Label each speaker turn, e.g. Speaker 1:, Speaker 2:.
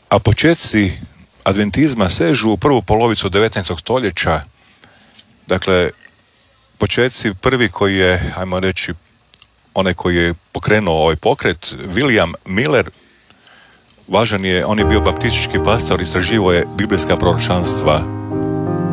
Speaker 1: a početci adventizma sežu u prvu polovicu 19. stoljeća. Dakle, početci prvi koji je, ajmo reći, onaj koji je pokrenuo ovaj pokret, William Miller, važan je, on je bio baptistički pastor, istraživao je biblijska proročanstva